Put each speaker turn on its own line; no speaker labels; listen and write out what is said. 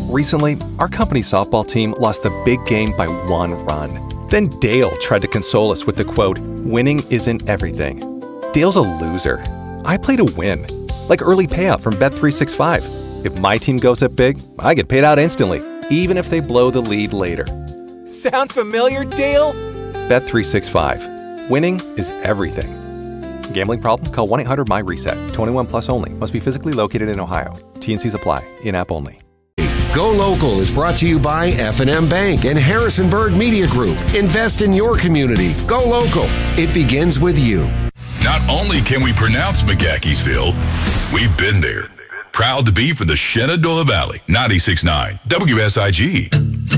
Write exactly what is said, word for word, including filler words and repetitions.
Recently, our company's softball team lost the big game by one run. Then Dale tried to console us with the quote, "Winning isn't everything." Dale's a loser. I play to win. Like early payout from Bet three sixty-five. If my team goes up big, I get paid out instantly, even if they blow the lead later. Sound familiar, Dale? Bet three sixty-five. Winning is everything. Gambling problem? Call one eight hundred M Y reset. twenty-one plus only. Must be physically located in Ohio. T and Cs apply. In-app only.
Go Local is brought to you by F and M Bank and Harrisonburg Media Group. Invest in your community. Go Local. It begins with you.
Not only can we pronounce McGahkeysville, we've been there. Proud to be from the Shenandoah Valley. ninety-six point nine W S I G.